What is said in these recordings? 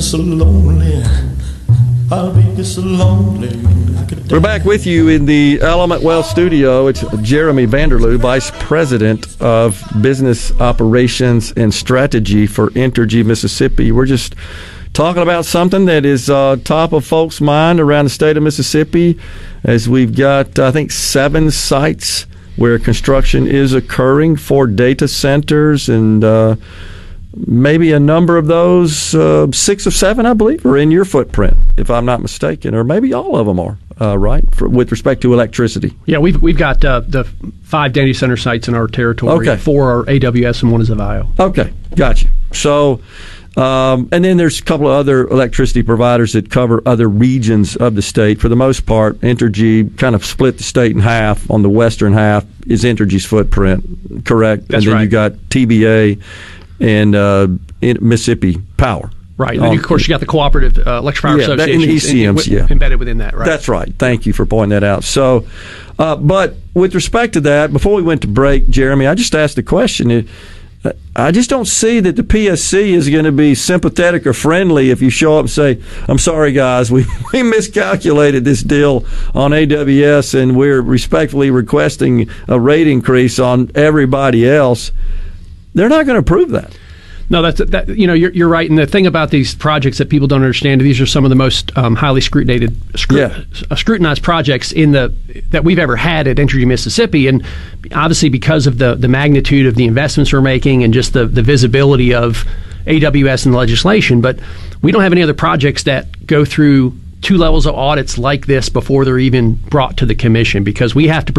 so lonely. I'll be so lonely. We're back with you in the Element Wealth studio. It's Jeremy Vanderloo, Vice President of Business Operations and Strategy for Entergy Mississippi. We're just talking about something that is top of folks' mind around the state of Mississippi, as we've got, I think, 7 sites where construction is occurring for data centers, and maybe a number of those, 6 or 7, I believe, are in your footprint, if I'm not mistaken, or maybe all of them are, right, with respect to electricity. Yeah, we've got the 5 data center sites in our territory. Okay. 4 are AWS and 1 is Avio. Okay, gotcha. So, and then there's a couple of other electricity providers that cover other regions of the state. For the most part, Entergy kind of split the state in half. On the western half is Entergy's footprint, correct? That's and then right. you got TBA and Mississippi Power. Right. And then, of course, you got the Cooperative Electric Power Associations embedded within that, right? That's right. Thank you for pointing that out. So, but with respect to that, before we went to break, Jeremy, I just asked the question. I just don't see that the PSC is going to be sympathetic or friendly if you show up and say, I'm sorry, guys, we miscalculated this deal on AWS, and we're respectfully requesting a rate increase on everybody else. They're not going to approve that. No, you're right. And the thing about these projects that people don't understand, these are some of the most highly scrutinized projects that we've ever had at Entergy Mississippi. And obviously, because of the magnitude of the investments we're making and just the visibility of AWS and the legislation, but we don't have any other projects that go through 2 levels of audits like this before they're even brought to the commission, because we have to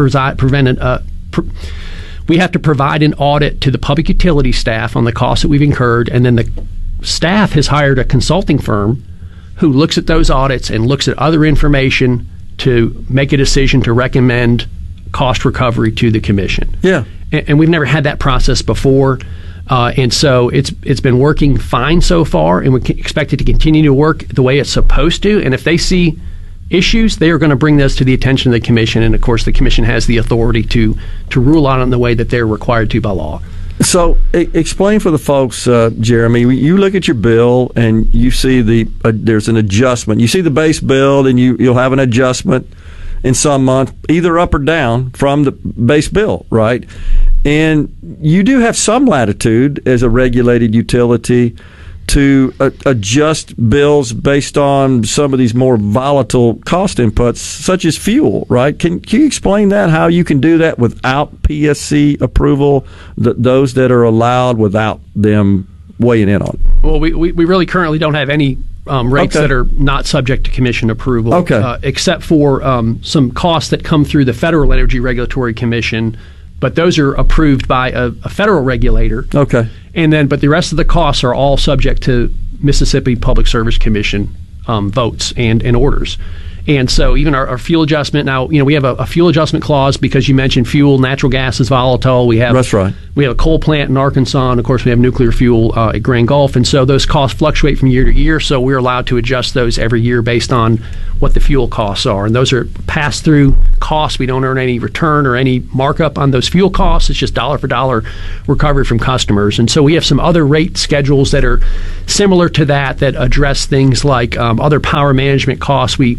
we have to provide an audit to the public utility staff on the costs that we've incurred, and then the staff has hired a consulting firm who looks at those audits and looks at other information to make a decision to recommend cost recovery to the commission. Yeah. And we've never had that process before, and so it's been working fine so far, and we expect it to continue to work the way it's supposed to. And if they see issues, they are going to bring those to the attention of the commission, and of course the commission has the authority to rule on it in the way that they're required to by law. So explain for the folks, Jeremy, you look at your bill and you see there's an adjustment. You see the base bill, and you'll have an adjustment in some month, either up or down from the base bill, right? And you do have some latitude as a regulated utility to adjust bills based on some of these more volatile cost inputs, such as fuel, right? Can you explain that, how you can do that without PSC approval, those that are allowed without them weighing in on it? Well, we really currently don't have any rates that are not subject to commission approval, except for some costs that come through the Federal Energy Regulatory Commission, but those are approved by a federal regulator. Okay. But the rest of the costs are all subject to Mississippi Public Service Commission votes and orders. And so even our fuel adjustment, now, we have a fuel adjustment clause because you mentioned fuel, natural gas is volatile. That's right. We have a coal plant in Arkansas, and of course we have nuclear fuel at Grand Gulf. And so those costs fluctuate from year to year, so we're allowed to adjust those every year based on what the fuel costs are. And those are pass-through costs. We don't earn any return or any markup on those fuel costs. It's just dollar for dollar recovery from customers. And so we have some other rate schedules that are similar to that address things like other power management costs. We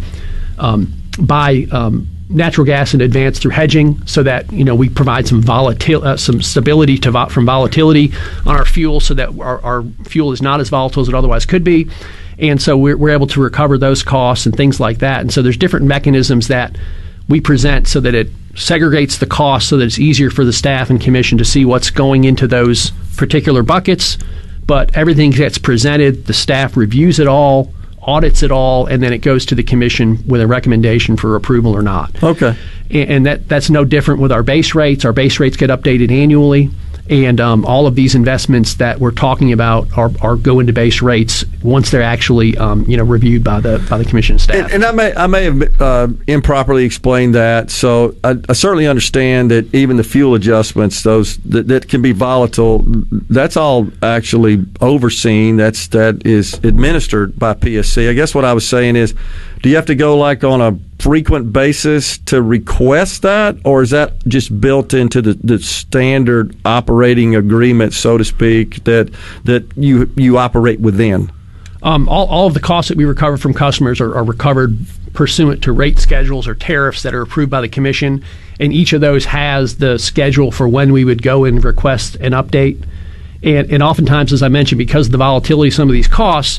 buy natural gas in advance through hedging, so that we provide some stability from volatility on our fuel, so that our fuel is not as volatile as it otherwise could be. And so we're able to recover those costs and things like that. And so there's different mechanisms that we present so that it segregates the costs, so that it's easier for the staff and commission to see what's going into those particular buckets. But everything gets presented, the staff reviews it all, audits it all, and then it goes to the commission with a recommendation for approval or not. Okay. And that's no different with our base rates. Our base rates get updated annually, and all of these investments that we're talking about are go into base rates once they're actually reviewed by the commission staff. And I may have improperly explained that. So I certainly understand that even the fuel adjustments, those that can be volatile, that's all actually overseen. That is administered by PSC. I guess what I was saying is, do you have to go like on a frequent basis to request that, or is that just built into the standard operating agreement, so to speak, that you operate within? All of the costs that we recover from customers are recovered pursuant to rate schedules or tariffs that are approved by the Commission, and each of those has the schedule for when we would go and request an update. And oftentimes, as I mentioned, because of the volatility of some of these costs,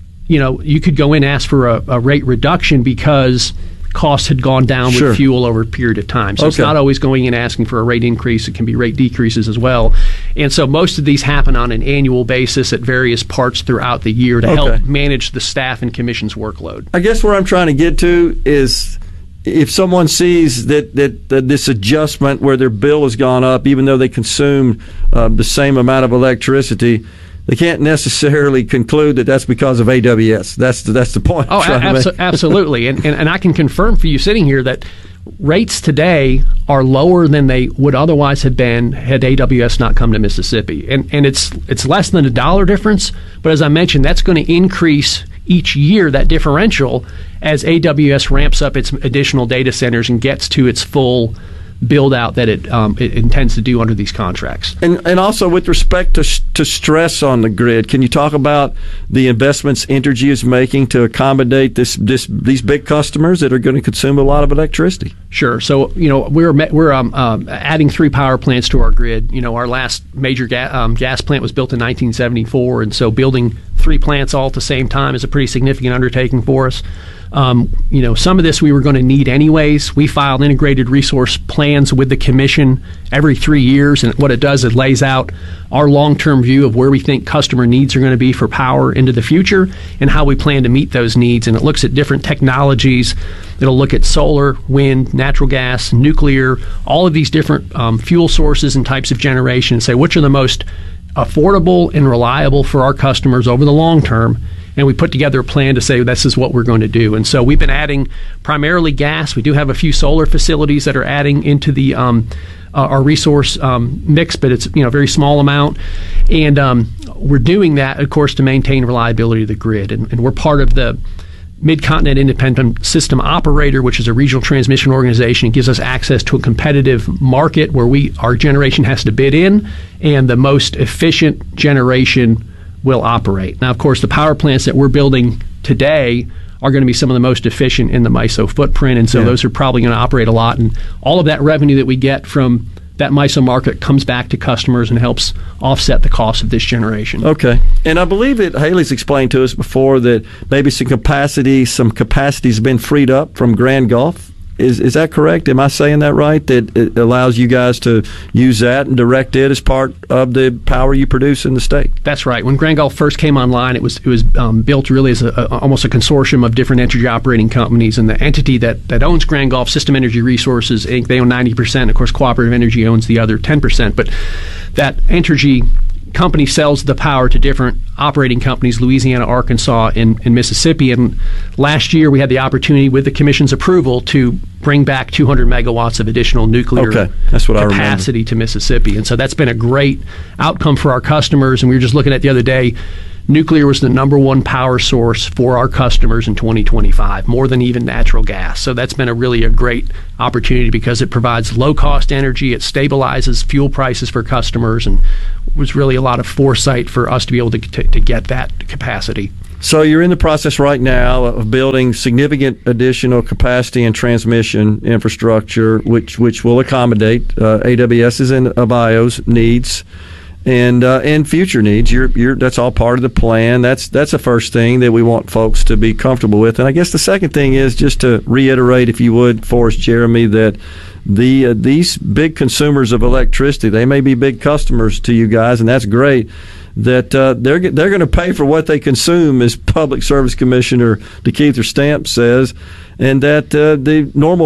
you could go in and ask for a rate reduction because costs had gone down with fuel over a period of time. So it's not always going in asking for a rate increase. It can be rate decreases as well. And so most of these happen on an annual basis at various parts throughout the year to help manage the staff and Commission's workload. I guess where I'm trying to get to is if someone sees that this adjustment where their bill has gone up, even though they consume the same amount of electricity, they can't necessarily conclude that that's because of AWS. That's the point. Oh, absolutely. And I can confirm for you sitting here that rates today are lower than they would otherwise have been had AWS not come to Mississippi. And it's less than $1 difference, but as I mentioned, that's going to increase each year, that differential, as AWS ramps up its additional data centers and gets to its full build out that it intends to do under these contracts. And also with respect to stress on the grid, can you talk about the investments Entergy is making to accommodate these big customers that are going to consume a lot of electricity? Sure. So we're adding 3 power plants to our grid. Our last major gas plant was built in 1974, and so building 3 plants all at the same time is a pretty significant undertaking for us. Some of this we were going to need anyways. We filed integrated resource plans with the Commission every 3 years, and what it does, it lays out our long-term view of where we think customer needs are going to be for power into the future and how we plan to meet those needs. And it looks at different technologies. It'll look at solar, wind, natural gas, nuclear, all of these different fuel sources and types of generation, and say which are the most affordable and reliable for our customers over the long term. And we put together a plan to say this is what we're going to do. And so we've been adding primarily gas. We do have a few solar facilities that are adding into the our resource mix, but it's a very small amount. And we're doing that, of course, to maintain reliability of the grid. And we're part of the Mid-Continent Independent System Operator, which is a regional transmission organization. It gives us access to a competitive market where our generation has to bid in, and the most efficient generation will operate. Now, of course, the power plants that we're building today are going to be some of the most efficient in the MISO footprint, and so those are probably going to operate a lot. And all of that revenue that we get from that MISO market comes back to customers and helps offset the cost of this generation. Okay. And I believe that Haley's explained to us before that maybe some capacity has been freed up from Grand Gulf. Is that correct? Am I saying that right? That it allows you guys to use that and direct it as part of the power you produce in the state? That's right. When Grand Gulf first came online, it was built really as almost a consortium of different energy operating companies, and the entity that owns Grand Gulf, System Energy Resources Inc., they own 90%. Of course, Cooperative Energy owns the other 10%. But that Entergy company sells the power to different operating companies, Louisiana, Arkansas, and Mississippi. And last year we had the opportunity, with the Commission's approval, to bring back 200 megawatts of additional nuclear capacity to Mississippi. And so that's been a great outcome for our customers. And we were just looking at the other day, nuclear was the number one power source for our customers in 2025, more than even natural gas. So that's been a great opportunity because it provides low-cost energy, it stabilizes fuel prices for customers, and was really a lot of foresight for us to be able to get that capacity. So you're in the process right now of building significant additional capacity and transmission infrastructure, which will accommodate AWS's and Avayo's needs. And future needs. That's all part of the plan. That's the first thing that we want folks to be comfortable with. And I guess the second thing is just to reiterate, if you would, for us, Jeremy, that these big consumers of electricity, they may be big customers to you guys, and that's great. That they're going to pay for what they consume, as Public Service Commissioner DeKeither Stamp says, and that the normal